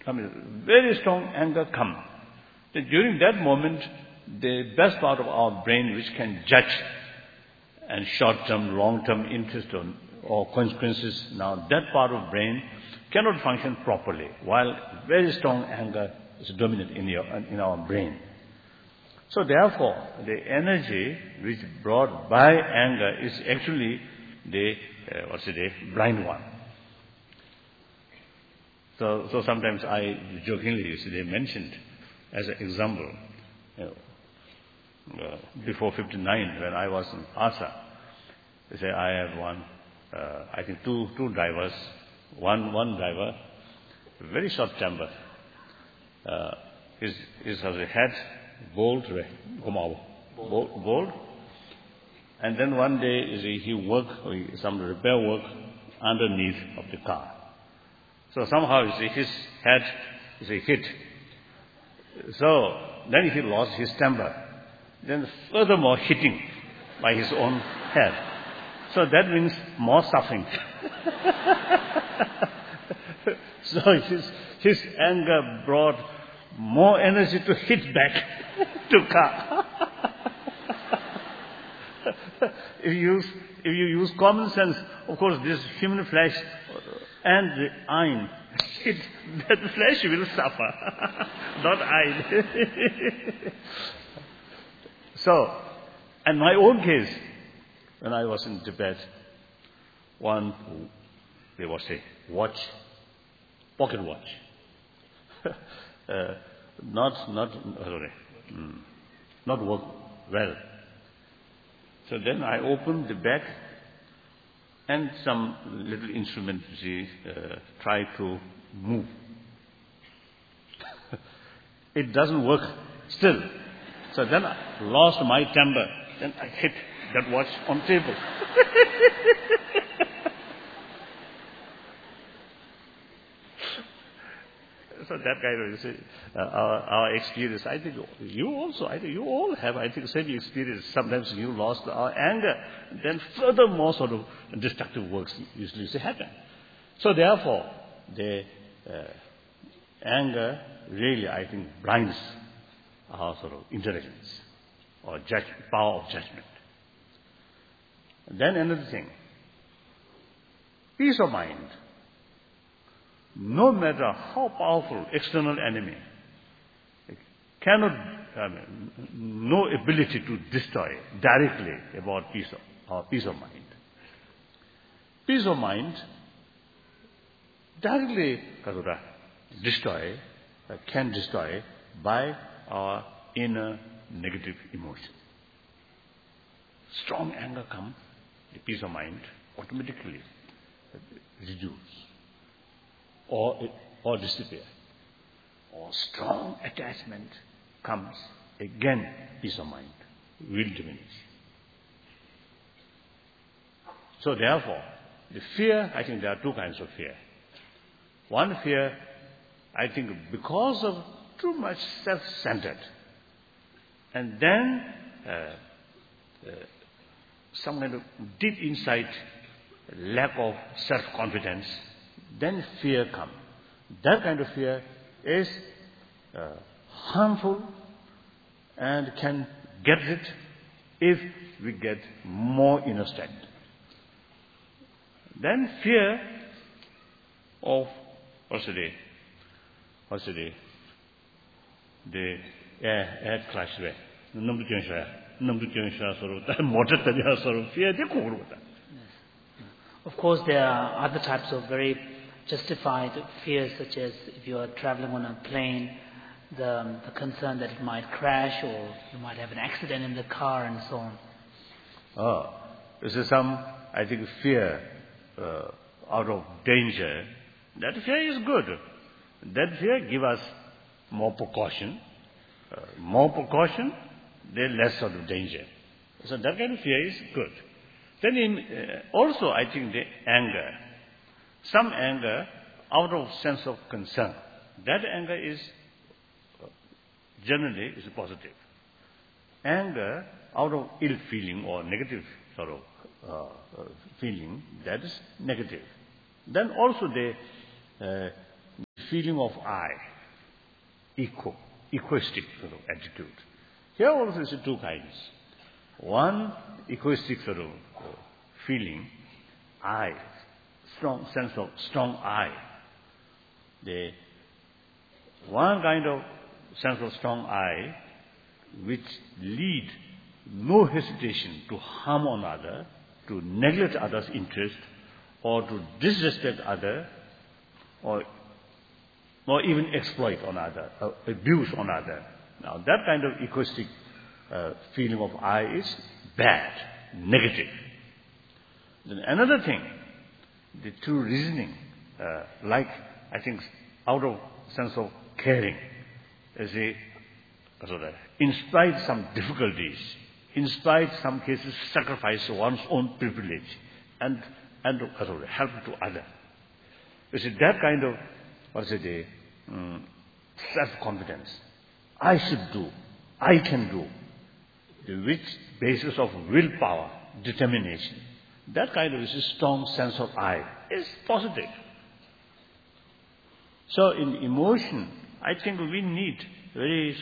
very strong anger come. Then during that moment, the best part of our brain which can judge and short-term, long-term interest or consequences, now that part of brain cannot function properly, while very strong anger is dominant in our brain. So therefore, the energy which brought by anger is actually the blind one. So sometimes I jokingly, they mentioned as an example, before 59, when I was in Asa, they say I have one, I think two drivers. One driver, very short temper. His has a head, bold, and then one day he work some repair work underneath of the car. So somehow his head is hit. So then he lost his temper. Then furthermore hitting by his own head. So that means more suffering. So his anger brought more energy to hit back to car. If you use common sense, of course, this human flesh and the iron, that flesh will suffer, not iron. So, in my own case, when I was in Tibet, there was a watch, pocket watch, not work well. So then I opened the back, and some little instrument tried to move. It doesn't work still. So then I lost my temper. Then I hit that watch on table. So that kind of our experience. I think you all have, same experience. Sometimes you lost our anger. Then furthermore sort of destructive works usually happen. So therefore, the anger really, I think, blinds our sort of intelligence or power of judgment. And then another thing, peace of mind. No matter how powerful external enemy, no ability to destroy directly about our peace of mind. Peace of mind directly can destroy by our inner negative emotion. Strong anger comes, the peace of mind automatically reduce or disappear. Or strong attachment comes, again peace of mind will diminish. So therefore, the fear, I think there are two kinds of fear. One fear, I think because of too much self-centered, and then some kind of deep insight, lack of self-confidence, then fear comes. That kind of fear is harmful and can get rid if we get more inner strength. Then fear of the air clash way. Of course, there are other types of very justified fears, such as if you are traveling on a plane, the concern that it might crash or you might have an accident in the car and so on. This is some, I think, fear out of danger. That fear is good. That fear gives us more precaution. More precaution, there less sort of danger. So that kind of fear is good. Then also I think the anger. Some anger out of sense of concern. That anger is generally is positive. Anger out of ill feeling or negative sort of feeling, that is negative. Then also the feeling of I, egoistic sort of attitude. Here also is two kinds. One, egoistic sort of feeling, I, strong sense of strong I. The one kind of sense of strong I, which lead no hesitation to harm another, to neglect others' interest, or to disrespect other, or even exploit another, abuse another. Now that kind of egoistic feeling of I is bad, negative. Then another thing, the true reasoning, like I think out of sense of caring, in spite some difficulties, in spite some cases sacrifice one's own privilege and help to other. You see, that kind of, self-confidence. I should do, I can do, which basis of willpower, determination. That kind of strong sense of I is positive. So in emotion, I think we need very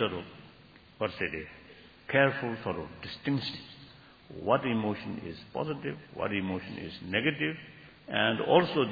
careful sort of distinction. What emotion is positive, what emotion is negative, and also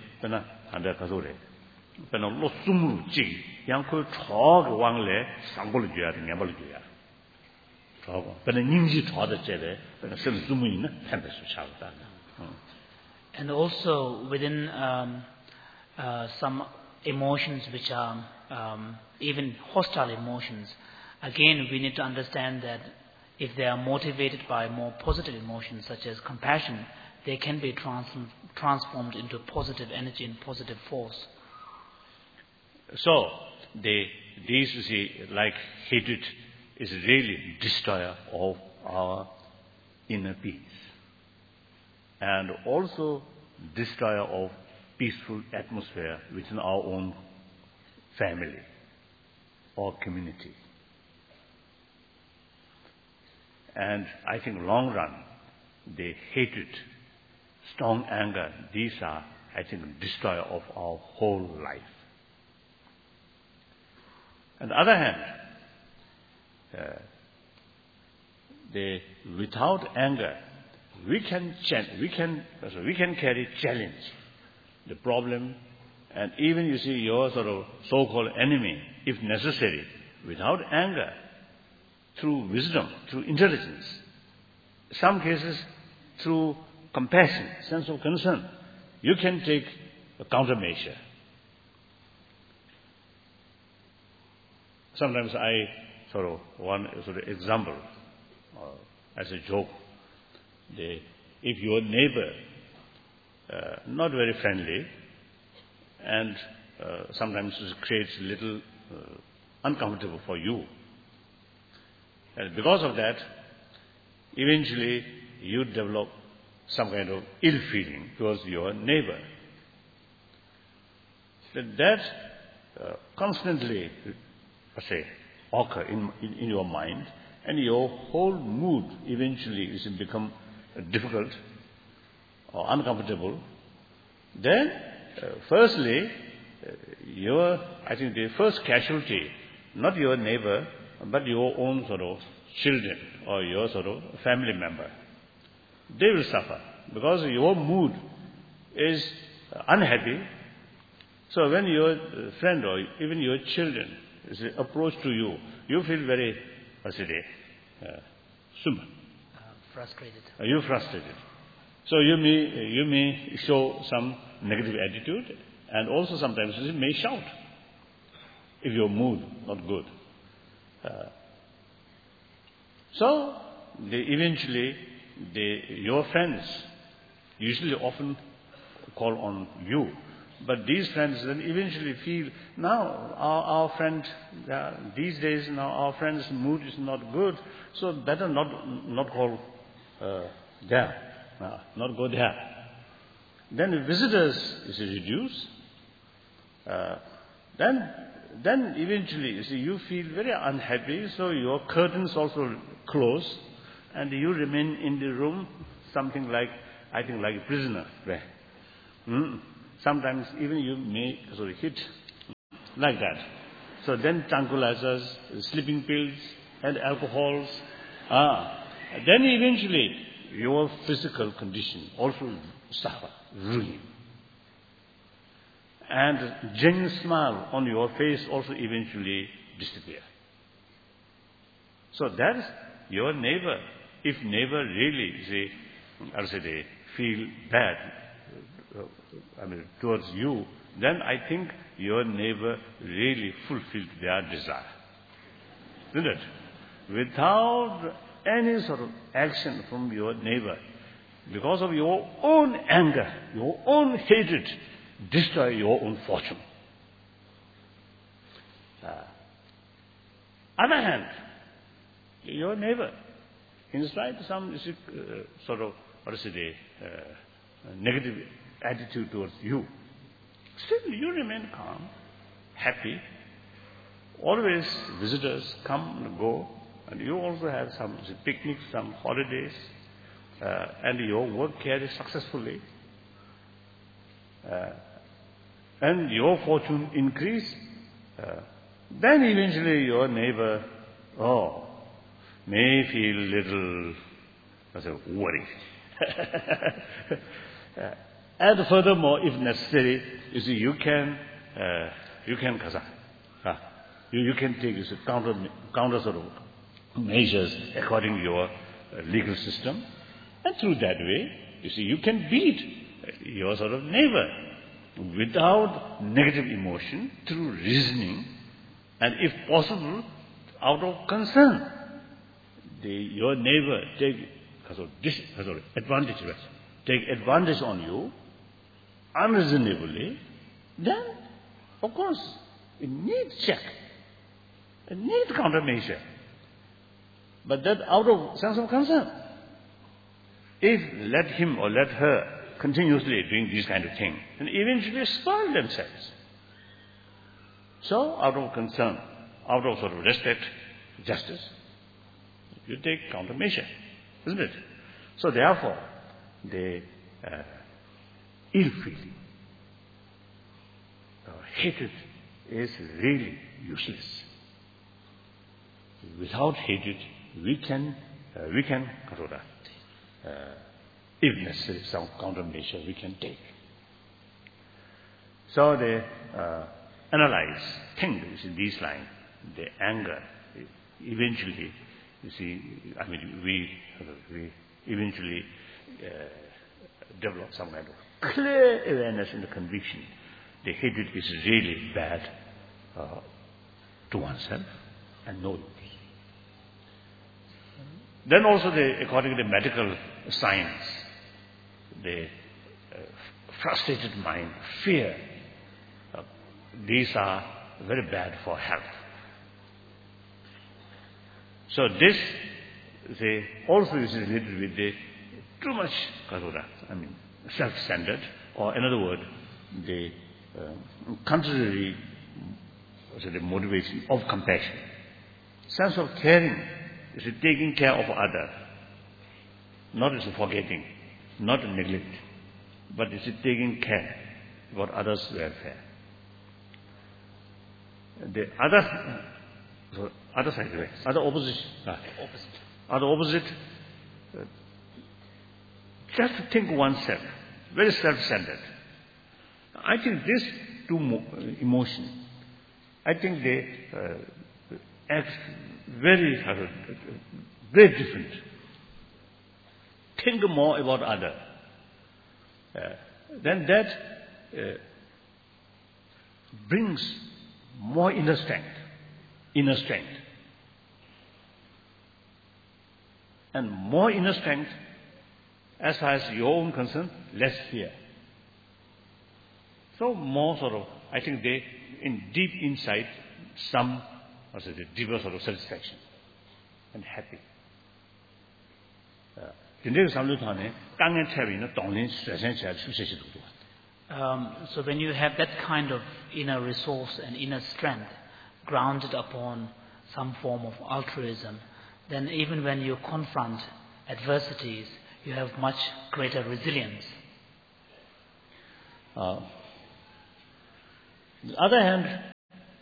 lo sumu ji yang ko chog wang le sangbol jya de nyambol jya chog ning chog de che de sen sumu yin tan de su cha da. And also within some emotions which are even hostile emotions, again we need to understand that if they are motivated by more positive emotions such as compassion, they can be transformed into positive energy and positive force. So these you see, like hatred is really destroyer of our inner peace, and also destroyer of peaceful atmosphere within our own family or community. And I think long run, the hatred, strong anger, these are, I think, destroyer of our whole life. On the other hand, without anger, we can carry challenge, the problem, and even you see your sort of so-called enemy, if necessary, without anger, through wisdom, through intelligence, some cases through compassion, sense of concern, you can take a countermeasure. Sometimes I one example as a joke. If your neighbor not very friendly and sometimes it creates a little uncomfortable for you, and because of that, eventually you develop some kind of ill feeling towards your neighbor. That constantly, occur in your mind, and your whole mood eventually is become difficult or uncomfortable. Then, firstly, I think the first casualty, not your neighbor, but your own sort of children or your sort of family member. They will suffer because your mood is unhappy. So when your friend or even your children approach to you, you feel very, frustrated. You're frustrated. So you may show some negative attitude, and also sometimes you may shout if your mood not good. So eventually your friends usually often call on you, but these friends then eventually feel now our friend these days now our friend's mood is not good, so better not call there, not go there. Then the visitors is reduced. Then eventually, you feel very unhappy, so your curtains also close, and you remain in the room, something like, I think, like a prisoner. Sometimes even you may hit like that. So then tranquilizers, sleeping pills, and alcohols. Then eventually your physical condition also suffer, ruin. And genuine smile on your face also eventually disappear. So that's your neighbor. If neighbor really, they feel bad, towards you, then I think your neighbor really fulfilled their desire. Isn't it? Without any sort of action from your neighbor, because of your own anger, your own hatred, destroy your own fortune. Other hand, your neighbor, in spite of some negative attitude towards you, still you remain calm, happy. Always visitors come and go, and you also have some picnics, some holidays, and your work carries successfully. And your fortune increase, then eventually your neighbor, may feel little worry. And furthermore, if necessary, you can take counter sort of measures according to your legal system, and through that way, you can beat your sort of neighbor without negative emotion, through reasoning, and if possible, out of concern. Your neighbor take advantage on you unreasonably, then of course it needs check, it needs countermeasure. But that out of sense of concern. If let him or let her continuously doing these kind of things, then eventually spoil themselves. So out of concern, out of sort of respect, justice, you take countermeasure, isn't it? So therefore, the ill feeling, hatred is really useless. Without hatred, we can if necessary, some countermeasure we can take. So they analyze, think these lines, the anger, eventually, we eventually develop some kind of clear awareness and the conviction the hatred is really bad to oneself and no use. Then also, according to the medical science, the frustrated mind, fear, these are very bad for health. So this, also is related with the too much self-centered, or in other words, the contrary the motivation of compassion. Sense of caring is taking care of others, not is forgetting, not neglect, but is taking care about others' welfare. The other side, other opposite, just to think oneself, very self-centered. I think these two emotions, I think they act very different. Think more about others. Then that brings more inner strength. And more inner strength, as far as your own concern, less fear. So more I think they, in deep inside, some, deeper satisfaction and happy. So when you have that kind of inner resource and inner strength grounded upon some form of altruism, then even when you confront adversities, you have much greater resilience. On the other hand,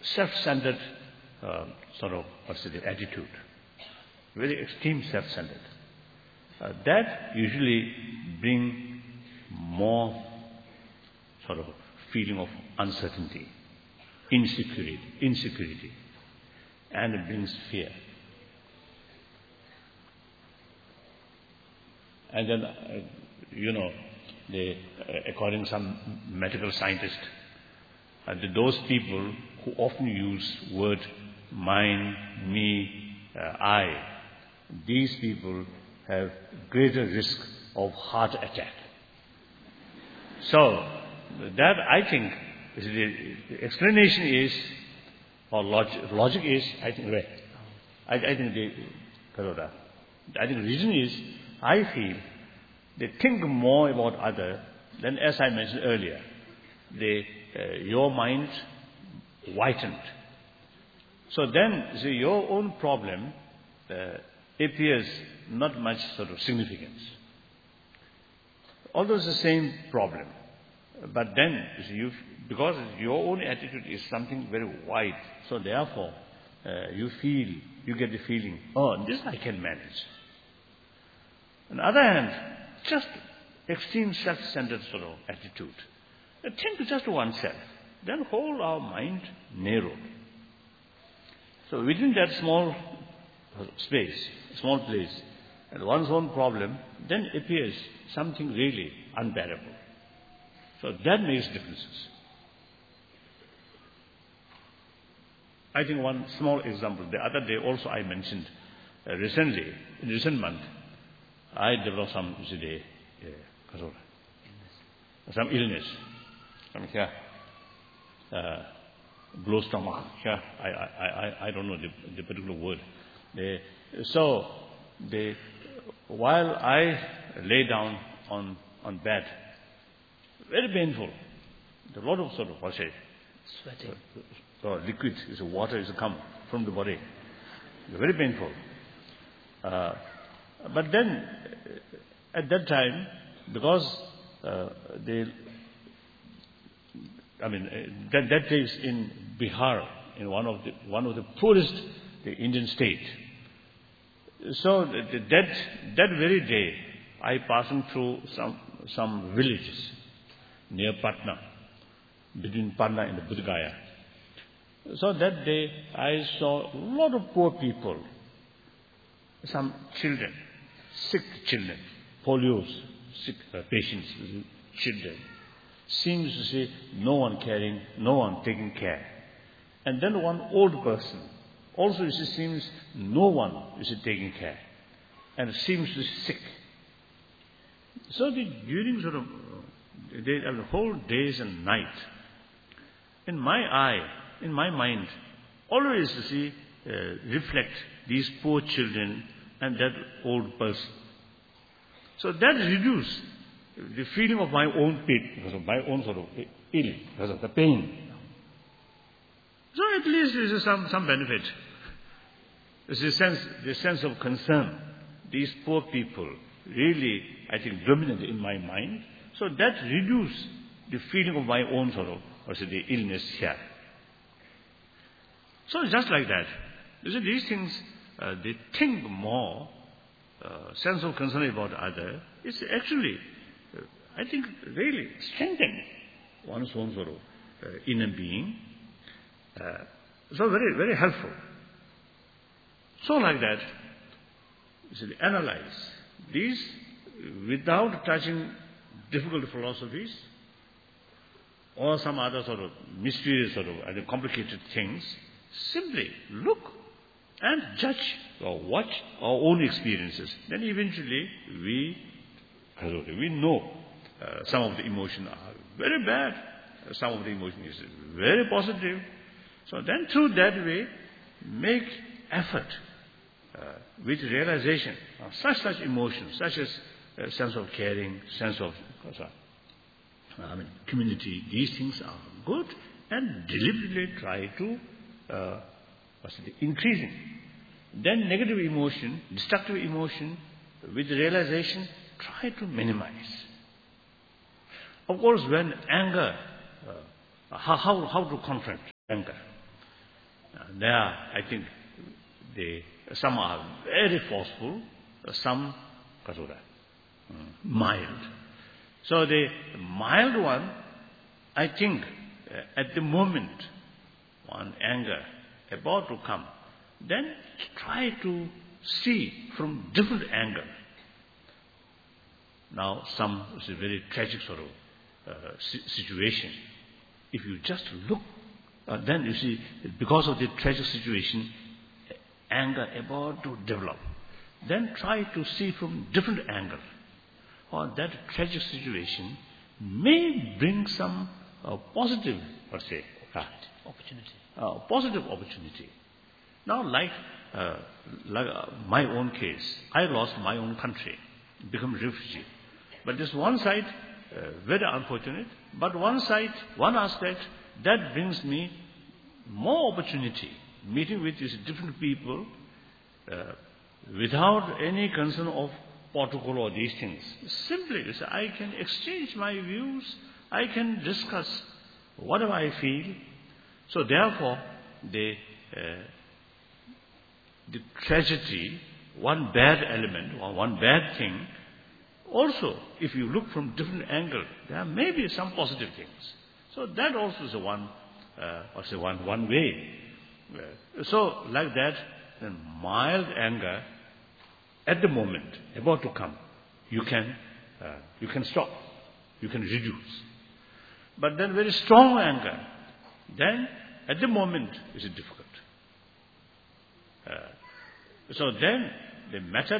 self-centered attitude, very extreme self-centered. That usually bring more feeling of uncertainty, insecurity, and it brings fear. And then, according to some medical scientists, those people who often use word mine, me, I, these people have greater risk of heart attack. So, that I think, the explanation is, or logic is, I think the reason is, I feel, they think more about other than, as I mentioned earlier, your mind whitened. So then, your own problem appears not much significance. Although it's the same problem. But then, because your own attitude is something very wide, so therefore, you get the feeling, this I can manage. On the other hand, just extreme self-centered attitude. Think just oneself. Then whole our mind narrowed. So within that small place, and one's own problem, then appears something really unbearable. So that makes differences. I think one small example, the other day also I mentioned, in recent month, I developed some illness. Blow stomach. I don't know the particular word. While I lay down on bed, very painful. A lot of sweating. Liquid water is come from the body. Very painful. But then, at that time, because that is in Bihar, in one of the poorest Indian state. So that very day, I passing through some villages near Patna, between Patna and Bodh Gaya. So that day, I saw a lot of poor people, some children, sick children, polios, sick patients, children. Seems to say no one caring, no one taking care. And then one old person, also seems no one is taking care, and seems to be sick. So during the whole days and night, in my mind, always reflect these poor children and that old person. So that reduces the feeling of my own pain, because of my own ill, because of the pain. So at least there is some benefit. There's the sense of concern. These poor people really, I think, dominant in my mind. So that reduces the feeling of my own the illness here. So just like that. These things, they think more, sense of concern about other, is actually, I think, really strengthen one's own inner being. So very, very helpful. So like that, analyze these without touching difficult philosophies or some other mysterious complicated things. Simply look and judge or watch our own experiences. Then eventually we know some of the emotions are very bad, some of the emotion is very positive. So then through that way, make effort with realization of such emotions, such as sense of caring, sense of community. These things are good, and deliberately try to increasing. Then negative emotion, destructive emotion, with realization, try to minimize. Of course, when anger, how to confront anger? There, I think, some are very forceful, some mild. So the mild one, I think, at the moment, one anger about to come, then try to see from different angle. Now, some is a very tragic sort of situation. If you just look, then you see, because of the tragic situation, anger about to develop. Then try to see from different angle. Or that tragic situation may bring some positive, let's say, opportunity. Positive opportunity. Now, like my own case, I lost my own country, become refugee. But this one side, very unfortunate. But one aspect, that brings me more opportunity, meeting with these different people, without any concern of protocol or these things. Simply, I can exchange my views, I can discuss whatever I feel. So therefore, the tragedy, one bad element or one bad thing, also, if you look from different angle, there may be some positive things. So that also is one way. So like that, then mild anger at the moment about to come, you can stop, you can reduce. But then very strong anger, then at the moment is difficult. So then the method,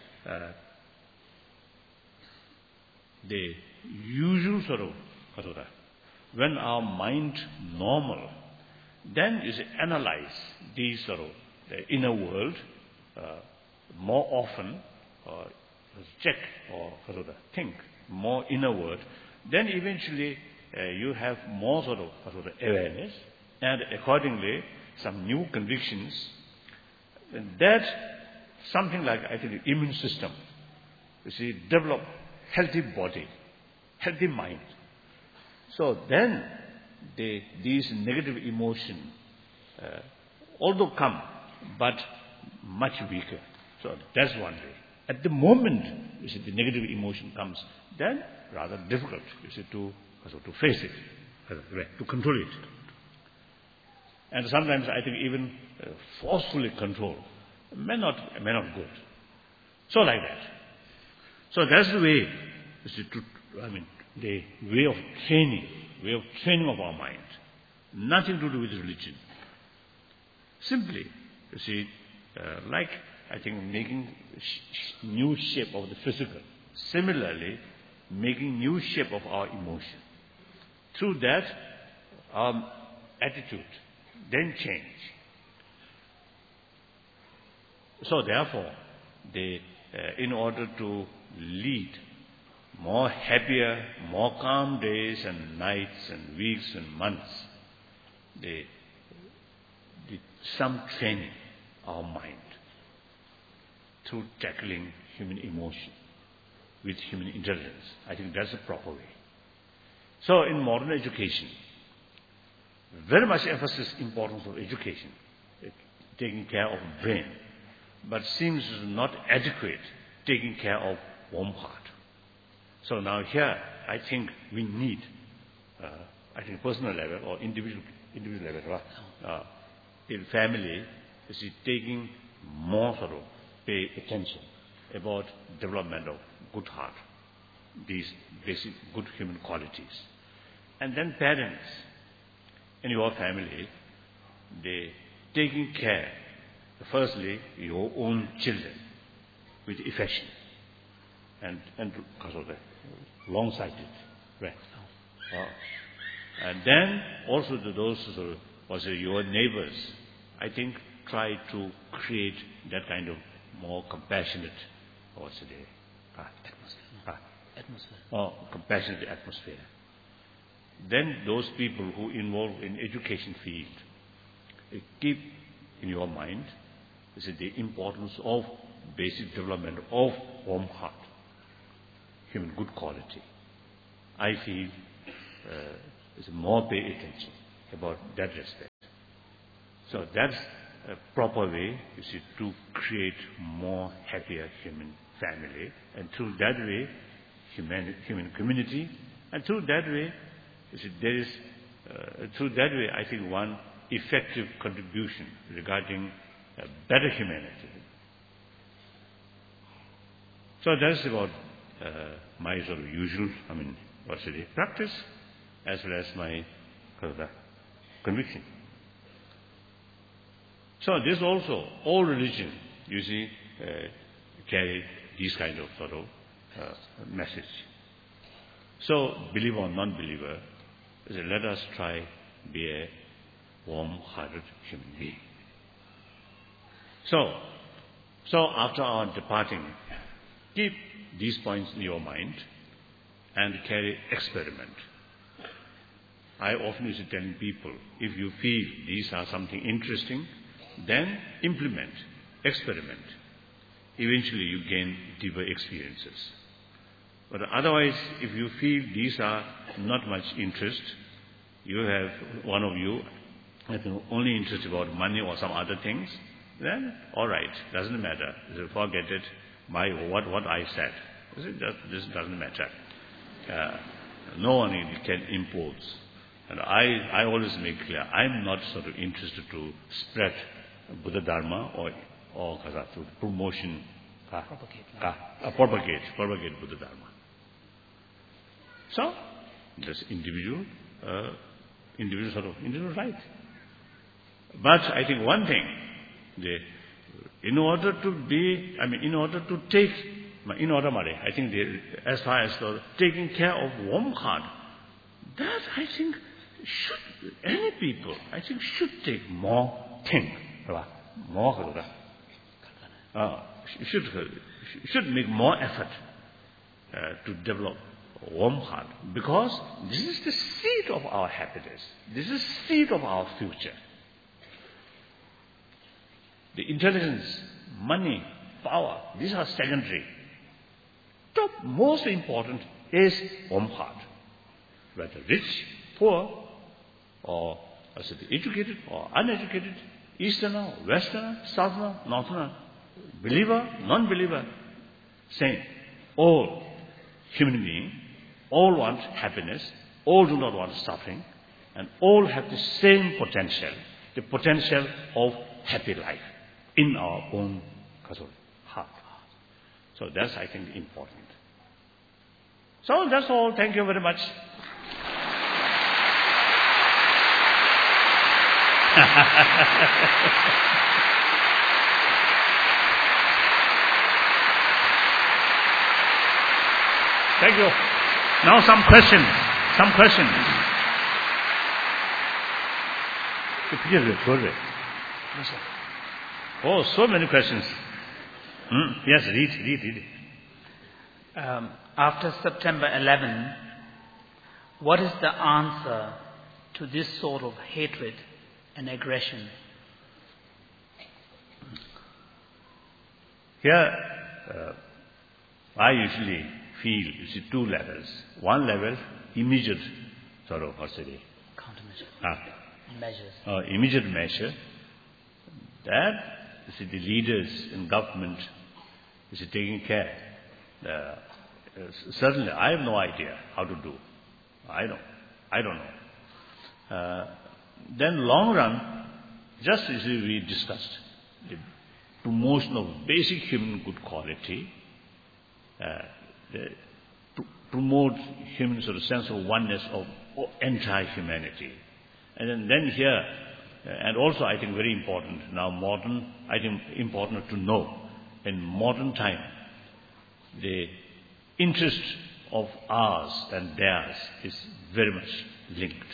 the usual sort of, when our mind normal, then is analyze these sort of the inner world more often, check or think more inner world. Then eventually you have more sort of awareness, and accordingly some new convictions. That something like, I think, the immune system. You see, develop healthy body, healthy mind. So then these negative emotion, although come, but much weaker. So that's one way. At the moment, you see, the negative emotion comes, then rather difficult, you see, to face it, to control it. And sometimes I think even forcefully control may not good. So like that. So that's the way, you see, the way of training of our mind. Nothing to do with religion. Simply, you see, like I think making new shape of the physical. Similarly, making new shape of our emotion. Through that, our attitude then change. So therefore, in order to lead more happier, more calm days and nights and weeks and months, some training our mind through tackling human emotion with human intelligence. I think that's the proper way. So in modern education, very much emphasis importance of education, taking care of brain, but seems not adequate taking care of warm heart. So now here, I think we need, personal level or individual level, in family, you see, taking more sort of pay attention about development of good heart, these basic good human qualities. And then parents in your family, they taking care, firstly, your own children with affection and because of the long-sighted, right? And then also to those who was your neighbors, I think try to create that kind of more compassionate, compassionate atmosphere. Then those people who involved in education field, keep in your mind, the importance of basic development of warm heart, human good quality. I feel more pay attention about that respect. So that's a proper way, you see, to create more happier human family. And through that way, human community. And through that way, you see, there is, through that way, I think one effective contribution regarding better humanity. So that's about my sort of usual, practice, as well as my conviction. So this also, all religion, you see, carry these kind of sort of message. So, believer or non-believer, let us try be a warm-hearted human being. So after our departing, keep these points in your mind and carry experiment. I often used to tell people, if you feel these are something interesting, then implement, experiment. Eventually you gain deeper experiences. But otherwise, if you feel these are not much interest, you have one of you only interested about money or some other things, then all right, doesn't matter. Forget it. What I said. This doesn't matter. No one can impose. And I always make clear, I'm not sort of interested to spread Buddha Dharma or to promotion, propagate Buddha Dharma. So, this individual right. But I think one thing, in order to take, I think as far as taking care of warm heart, that I think any people, should take more thing, should make more effort to develop warm heart, because this is the seed of our happiness. This is the seed of our future. The intelligence, money, power, these are secondary. Top, most important is warm heart. Whether rich, poor, or educated or uneducated, Easterner, Westerner, Southerner, Northerner, believer, non-believer, same. All human beings, all want happiness, all do not want suffering, and all have the same potential, the potential of happy life in our own heart. So that's, I think, important. So that's all. Thank you very much. Thank you. Now some questions. Oh, so many questions. Yes, read. After September 11, what is the answer to this sort of hatred and aggression? Here, I usually feel, two levels. One level, immediate Countermeasure. Measures. Immediate measure. That, the leaders in government is taking care. Certainly, I have no idea how to do. I don't know. Then long run, just as we discussed, the promotion of basic human good quality, to promote human sense of oneness of entire humanity. And then here, and also I think very important, now modern, I think important to know, in modern time, the interest of ours and theirs is very much linked.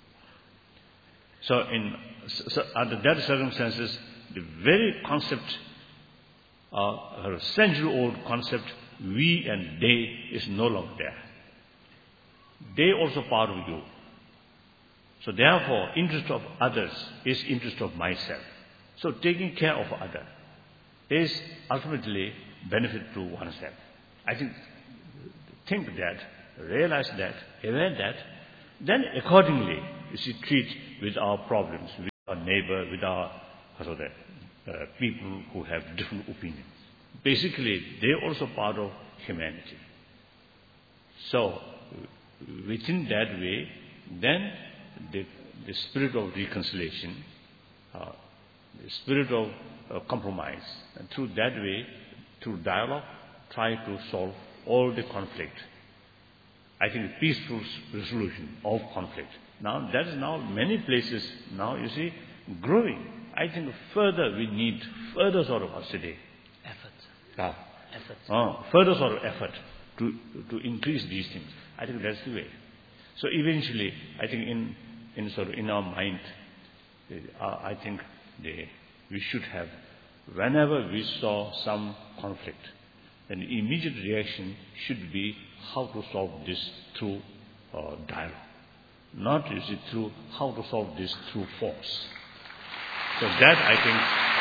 So under that circumstances, the very concept, a century-old concept, we and they, is no longer there. They also part of you. So therefore, interest of others is interest of myself. So taking care of others is ultimately benefit to oneself. I think that, realize that, aware that, then accordingly, treat with our problems, with our neighbor, with our people who have different opinions. Basically, they're also part of humanity. So, within that way, then the spirit of reconciliation, the spirit of compromise, and through that way, through dialogue, try to solve all the conflict. I think peaceful resolution of conflict. Now, that is now many places, now you see, growing. I think further we need further sort of today. Effort. Further sort of effort to increase these things. I think that's the way. So eventually, I think in our mind, I think we should have, whenever we saw some conflict, an immediate reaction should be how to solve this through dialogue. Not is it through how to solve this through force. So that, I think,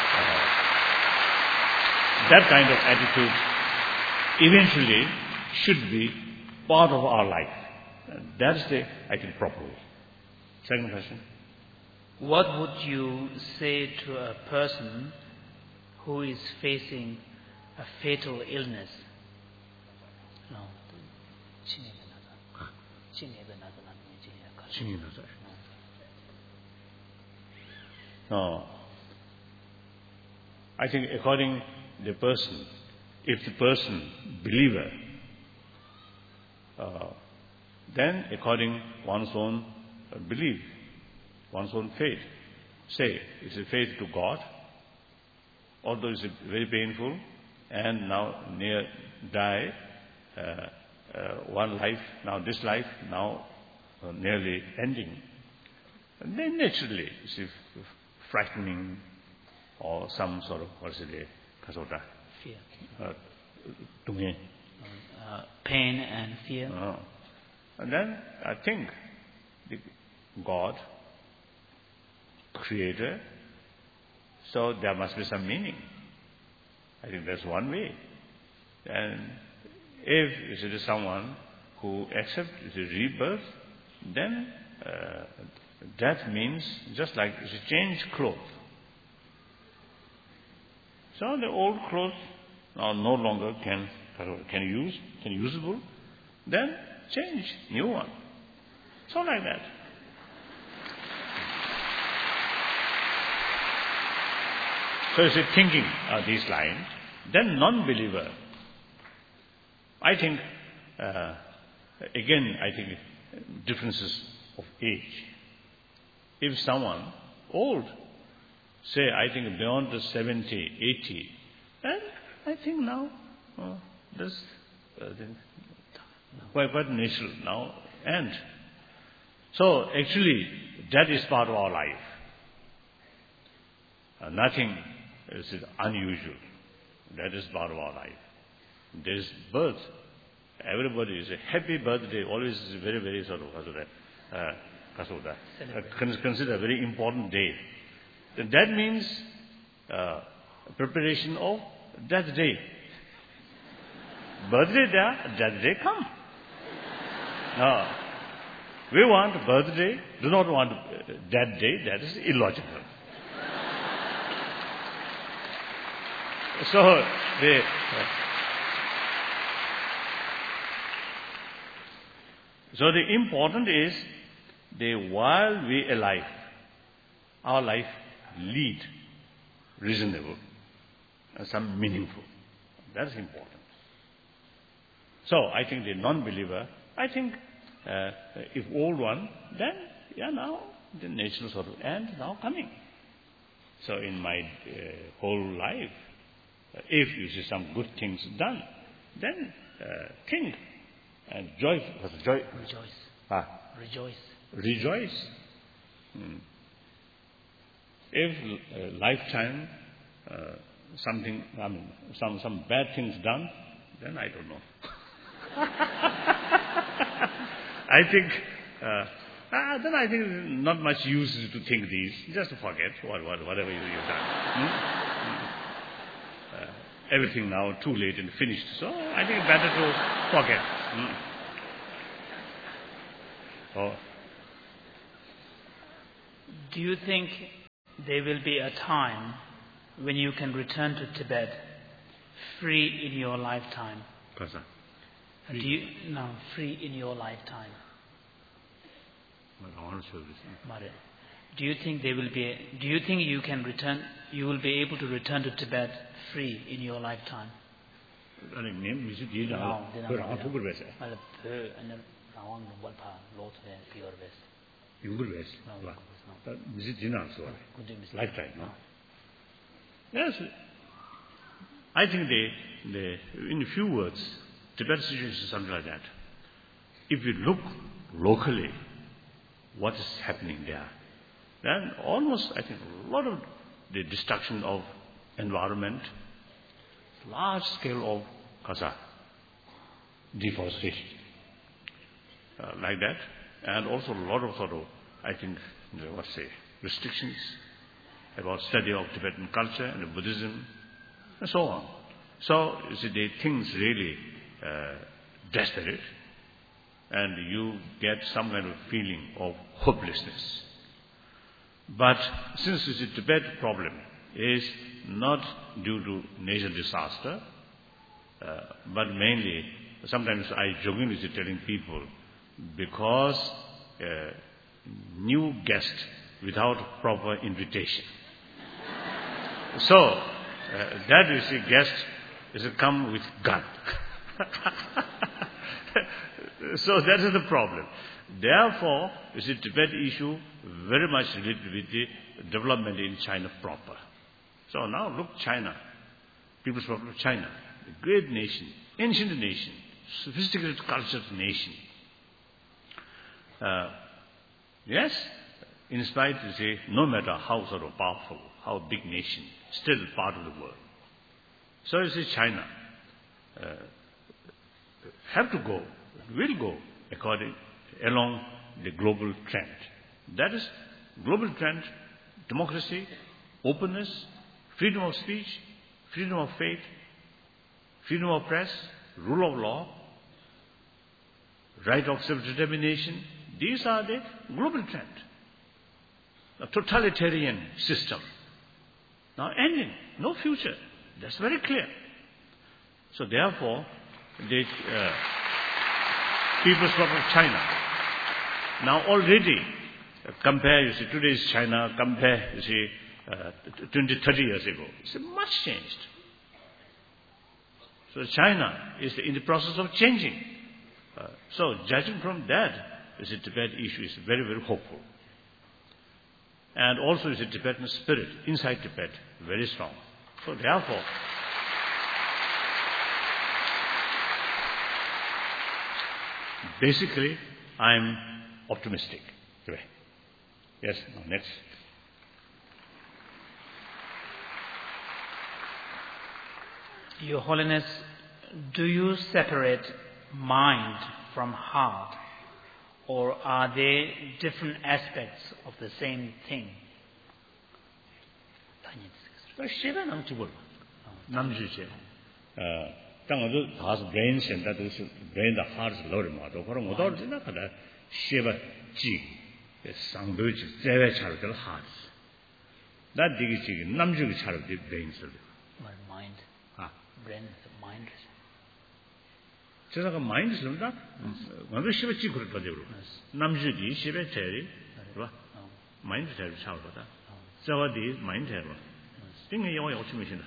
that kind of attitude eventually should be part of our life. That's the, I think, proper way. Second question. What would you say to a person who is facing a fatal illness? I think according the person, if the person believer, then according one's own belief, one's own faith. Say, it's a faith to God, although it's very painful, and now near die, one life, now this life, now nearly ending. And then naturally, it's frightening, or some sort of, Fear. Fear. Pain and fear. And then I think the God, Creator, so there must be some meaning. I think that's one way. And if it is someone who accepts the rebirth, then that means just like it's a change cloth. So the old clothes are no longer usable, then change, new one. So like that. So is it thinking these lines, then non-believer, I think, again, I think differences of age. If someone old, say, I think beyond the 70, 80, then I think now this quite natural now. And so actually that is part of our life. Nothing is unusual. That is part of our life. There is birth. Everybody is a happy birthday. Always is a very, very sort of consider a very important day. That means preparation of that day. Birthday there, that day come. We want birthday, do not want that day. That is illogical. So the important is while we alive, our life lead reasonable and some meaningful. That's important. So I think the non-believer, I think if old one, then now the natural sort of end now coming. So in my whole life, if you see some good things done, then think and rejoice. Rejoice. If lifetime something, some bad things done, then I don't know. I think then I think not much use to think these. Just forget whatever you've done. Everything now too late and finished. So I think better to forget. Do you think there will be a time when you can return to Tibet free in your lifetime. Kasa. Free in your lifetime. Do you think you will be able to return to Tibet free in your lifetime? Lifetime, no? Yes. I think in a few words, Tibet situation is something like that. If you look locally, what is happening there, then almost, I think, a lot of the destruction of environment, large scale of Kasa, deforestation, like that, and also a lot of I think, restrictions about study of Tibetan culture and Buddhism, and so on. So, you see, the things really desperate, and you get some kind of feeling of hopelessness. But since the Tibet problem is not due to nature disaster, but mainly, sometimes I jokingly telling people, because new guest without proper invitation. So, that is a guest is a come with gun. So that is the problem. Therefore, you see, Tibet issue very much related with the development in China proper. So now look China, People's Republic of China, a great nation, ancient nation, sophisticated cultured nation. Yes, in spite, you see, no matter how powerful, how big nation, still part of the world. So you see, China have to go, will go along the global trend. That is, global trend, democracy, openness, freedom of speech, freedom of faith, freedom of press, rule of law, right of self-determination. These are the global trend. A totalitarian system. Now ending, no future. That's very clear. So therefore, the People's Republic of China, now already compare, you see, today's China, compare, you see, 20, 30 years ago. It's much changed. So China is in the process of changing. So judging from that, you see, Tibet issue is very, very hopeful. And also, you see, Tibetan spirit inside Tibet, very strong. So therefore, basically, I'm optimistic today. Yes, now next. Your Holiness, do you separate mind from heart, or are they different aspects of the same thing? brain center, brain the heart is lower model. For a model, Shiva G, Sangbuj, Zeva Charter hearts. That diggy Namju Charity brain cell. Mind. Brain, mind. Just like a mind is not that. When we Shiva G could do Namju, Shiva Terry, mind Terry Charter. So the mind terror. Think your optimization.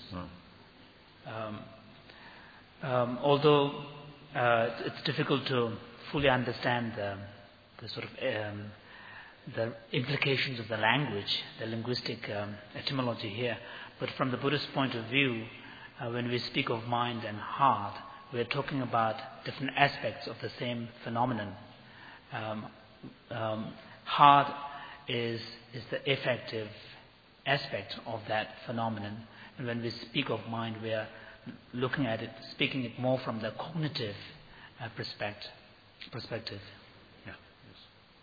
Although it's difficult to fully understand the sort of the implications of the language, the linguistic etymology here, but from the Buddhist point of view, when we speak of mind and heart, we are talking about different aspects of the same phenomenon. Heart is the effective aspect of that phenomenon, and when we speak of mind, we are looking at it, speaking it more from the cognitive perspective. Yeah. Yes.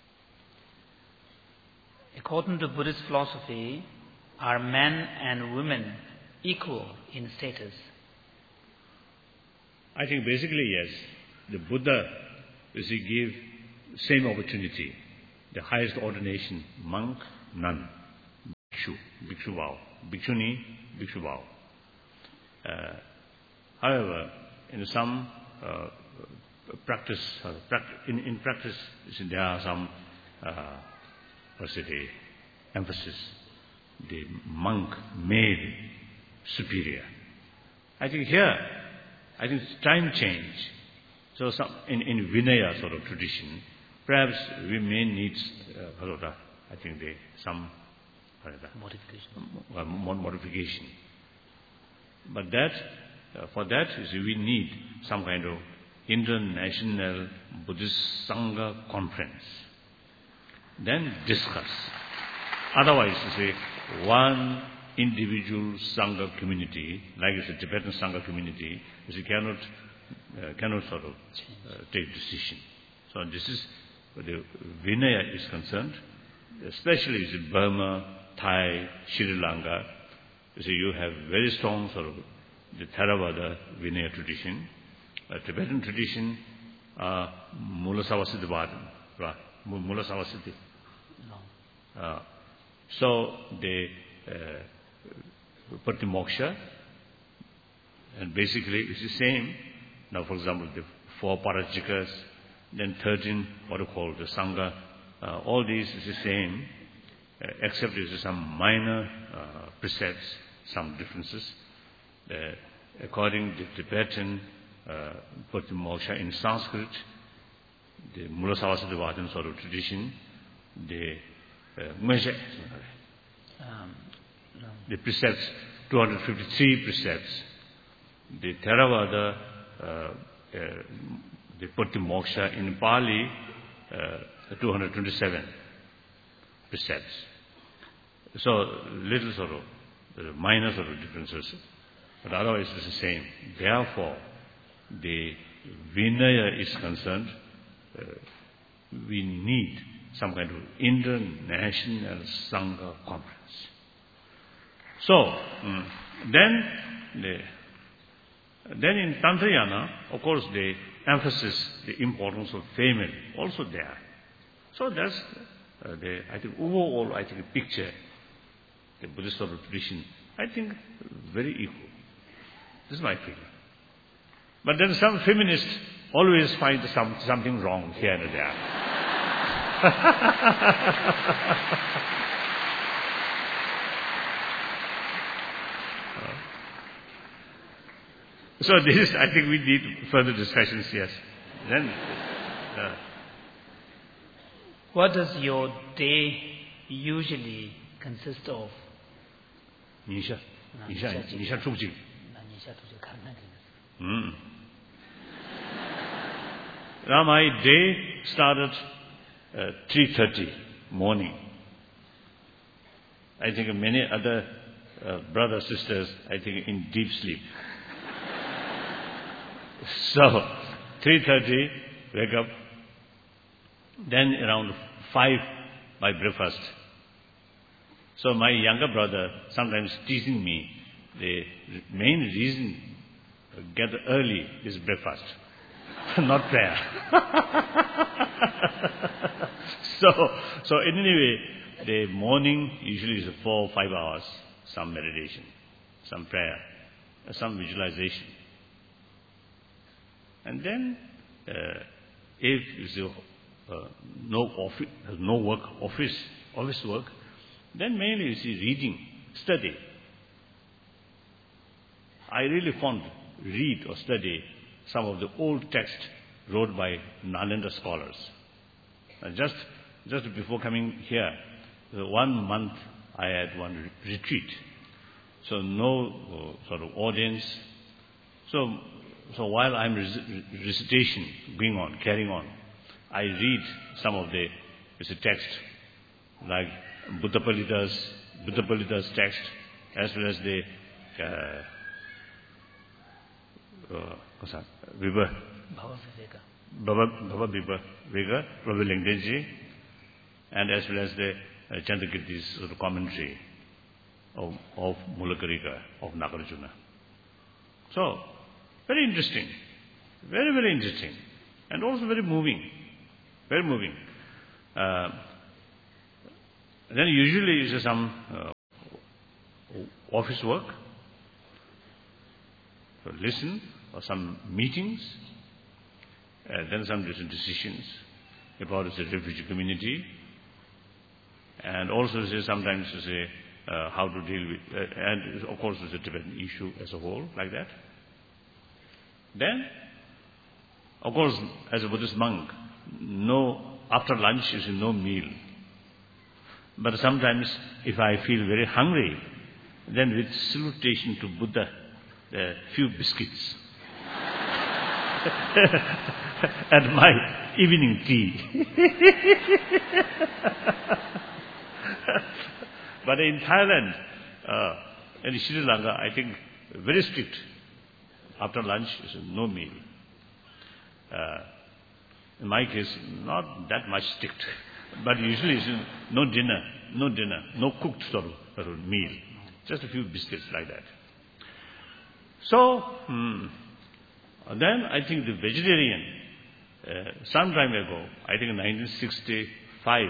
According to Buddhist philosophy, are men and women equal in status? I think basically yes. The Buddha is he give same opportunity. The highest ordination, monk, nun. bhikshu vow, bhikshuni, bhikshu vow. However, in some practice, in practice, there are some, emphasis. The monk made superior. I think here, time change. So in Vinaya sort of tradition, perhaps we may need, modification. But for that, we need some kind of international Buddhist Sangha conference. Then discuss. Otherwise, one individual Sangha community, like the Tibetan Sangha community, cannot sort of take decision. So this is where the Vinaya is concerned, especially in Burma, Thai, Sri Lanka. You have very strong sort of the Theravada Vinaya tradition. Tibetan tradition, Mula Savasiti Vadan, right? Mula Savasiti. No. So the Patimoksha, and basically it's the same. Now, for example, the 4 Parachikas, then 13, what you call the Sangha, all these is the same, except there's some minor precepts, some differences. According to the Tibetan Patimoksha in Sanskrit, the Mula Savasiti Vadan sort of tradition, the the precepts, 253 precepts. The Theravada, the Patimoksha in Pali, 227 precepts. So little sort of minor sort of differences, but otherwise it's the same. Therefore, the Vinaya is concerned, we need some kind of international Sangha conference. So, then in Tantrayana, of course, the emphasis, the importance of family, also there. So that's overall, picture, the Buddhist sort of tradition, very equal. This is my feeling. But then some feminists always find something wrong here and there. So this is, we need further discussions, yes. Then, what does your day usually consist of? Nisha Chukji. Now my day started 3:30 morning. Many other brothers, sisters, in deep sleep. So 3:30, wake up. Then around 5, my breakfast. So my younger brother sometimes teasing me, the main reason to get early is breakfast, not prayer. So in any way, the morning usually is 4 or 5 hours, some meditation, some prayer, some visualization. And then, if you no work, office work, then mainly reading, study. I really fond read or study some of the old texts wrote by Nalanda scholars. Just before coming here, 1 month I had one retreat. So no sort of audience. So while I'm recitation going on, carrying on, I read some of the text, like Buddha Palita's text, as well as the Bhava Viveka, Prabhu Lingdenji, and as well as the Chandrakirti's commentary of Mulakarika, of Nagarjuna. So, very interesting. Very, very interesting. And also very moving. Very moving. Then usually is some office work, to listen for some meetings, then some different decisions about the refugee community, and also sometimes to say how to deal with, and of course the Tibetan issue as a whole, like that. Then, of course, as a Buddhist monk, after lunch is no meal. But sometimes, if I feel very hungry, then with salutation to Buddha, a few biscuits and my evening tea. But in Thailand, in Sri Lanka, I think very strict. After lunch is no meal. In my case, not that much strict, but usually it's no dinner, no cooked sort of meal, just a few biscuits like that. So, then I think the vegetarian, some time ago, I think in 1965,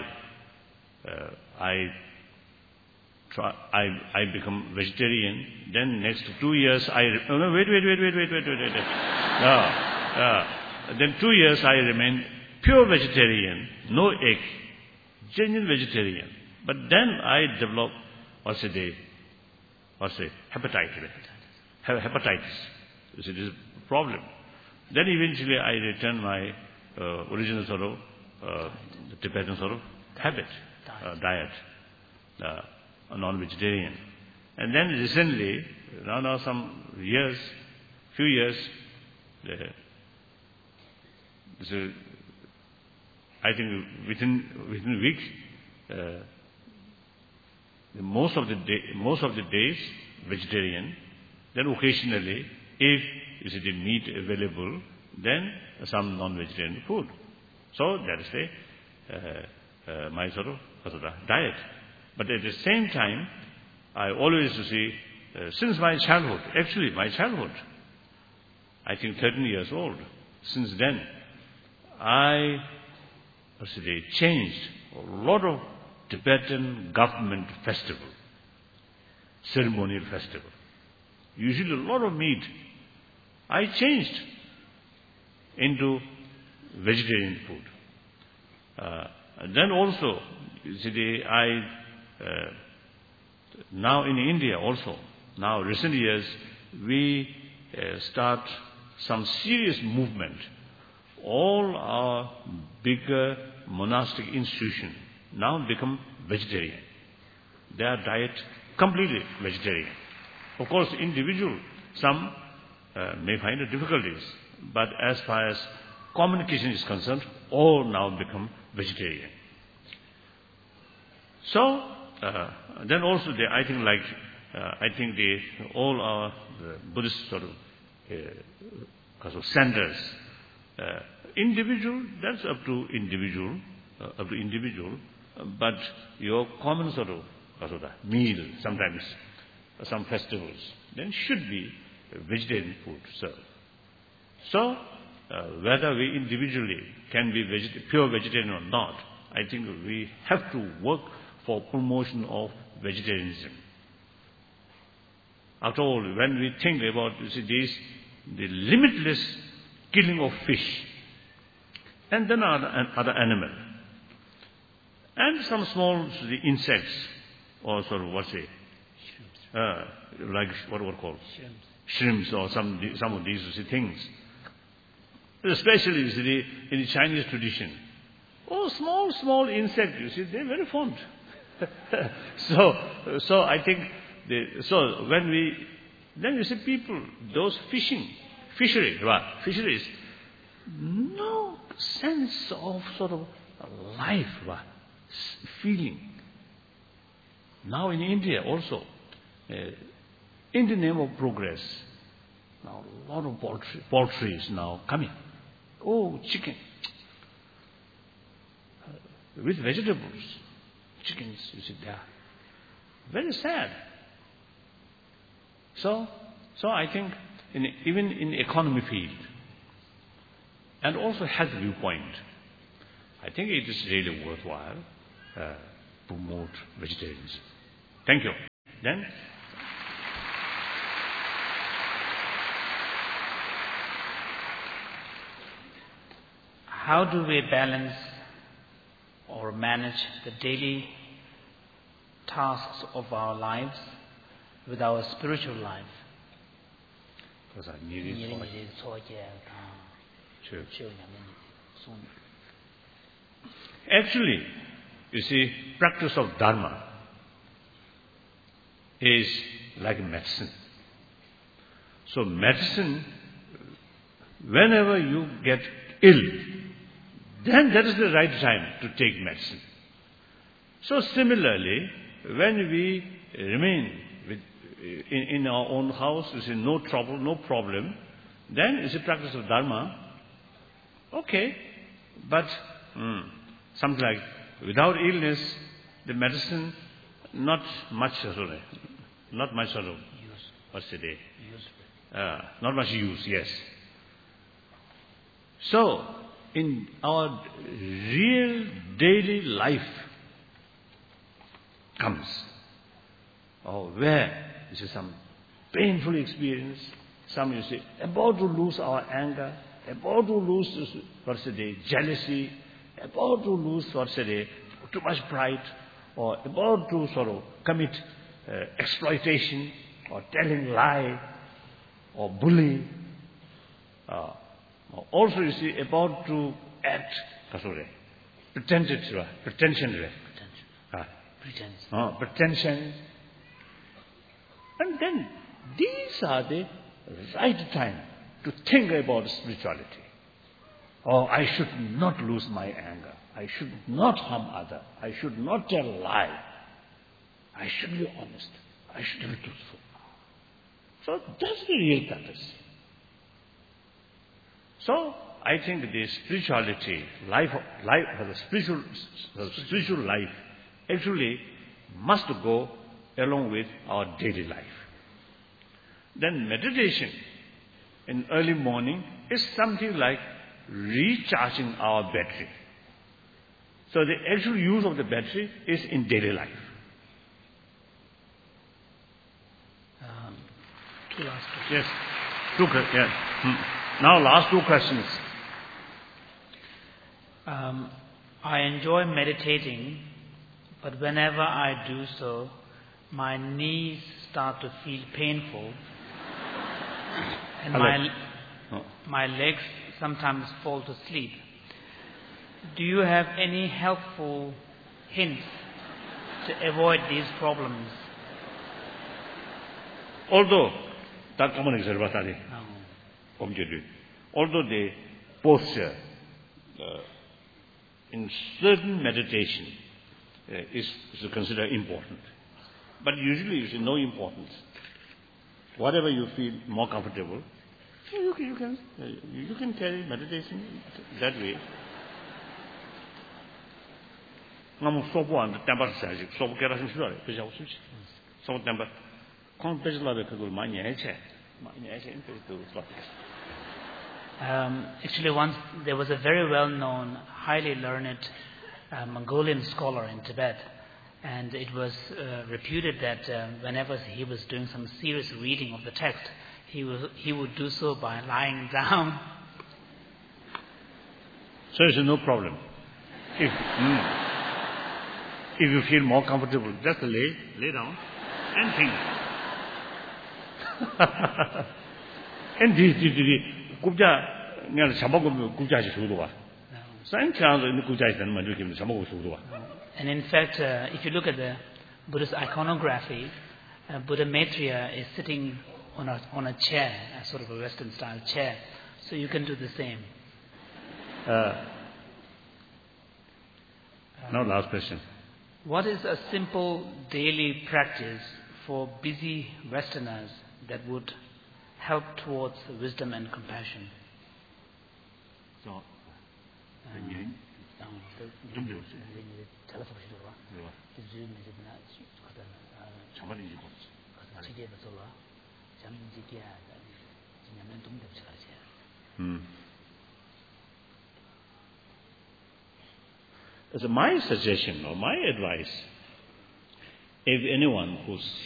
I become vegetarian. Then next 2 years, then 2 years I remain pure vegetarian, no egg, genuine vegetarian. But then I developed, hepatitis. You see, this is a problem. Then eventually I returned my original sort of, the Tibetan sort of habit, diet, non-vegetarian. And then recently, now some years, few years, so I think within a week, most of the days vegetarian. Then occasionally, if is the meat available, then some non-vegetarian food. So that is my sort of diet. But at the same time, I always see, since my childhood, I think 13 years old, since then, I changed a lot of Tibetan government festival, ceremonial festival. Usually a lot of meat. I changed into vegetarian food. Then also, now in India also, now recent years, we start some serious movement. All our bigger monastic institutions now become vegetarian. Their diet completely vegetarian. Of course, individual, some may find difficulties, but as far as communication is concerned, all now become vegetarian. So, then also I think all our Buddhist sort of centers, individual, that's up to individual, but your common sort of meal, sometimes some festivals, then should be vegetarian food served. So, whether we individually can be pure vegetarian or not, I think we have to work for promotion of vegetarianism. After all, when we think about the limitless killing of fish, and then other animal, and some small insects, or sort of like what we call shrimps, or some of these things. Especially in the Chinese tradition, small insect, they're very fond. So I think then you see people, those fisheries, no sense of sort of life, feeling. Now in India also, in the name of progress, now a lot of poultry is now coming. Oh, chicken. With vegetables. Chickens, they are very sad. So I think even in the economy field, and also health viewpoint, I think it is really worthwhile promote vegetarianism. Thank you. Then how do we balance or manage the daily tasks of our lives with our spiritual life? Actually, you see, practice of Dharma is like medicine. So medicine, whenever you get ill, then that is the right time to take medicine. So similarly, when we remain in our own house, you see, no trouble, no problem, then it's a practice of Dharma. Okay, but something like without illness, the medicine not much sort of what's the day? Not much use, yes. So in our real daily life comes, or where this is some painful experience, some you say about to lose our anger, about to lose what's the day, jealousy, about to lose what's the day, too much pride, or about to sort of commit exploitation, or telling lie, or bully. Also you see about to act pretension. And then these are the right time to think about spirituality. Oh, I should not lose my anger. I should not harm others. I should not tell lie. I should be honest. I should be truthful. So that's the real purpose. So I think the spirituality, the spiritual life actually must go along with our daily life. Then meditation in early morning is something like recharging our battery. So the actual use of the battery is in daily life. Two last questions. Yes. Yes. Now last two questions. I enjoy meditating, but whenever I do so, my knees start to feel painful, and my legs sometimes fall to sleep. Do you have any helpful hints to avoid these problems? Although the posture in certain meditation is considered important, but usually it's no importance. Whatever you feel more comfortable, you can carry meditation that way. Actually, once there was a very well-known, highly learned Mongolian scholar in Tibet, and it was reputed that whenever he was doing some serious reading of the text, he would do so by lying down. So it's no problem. If you feel more comfortable, just lay down and think. And this kubja ngal sabago kubja ji sudo ba. San chang ni kubja ji ma ju sabago sudo ba. And in fact, if you look at the Buddhist iconography, Buddha Maitreya is sitting on a chair, a sort of a Western style chair. So you can do the same. Now last question. What is a simple daily practice for busy Westerners that would help towards wisdom and compassion? So, As my suggestion or my advice, if anyone who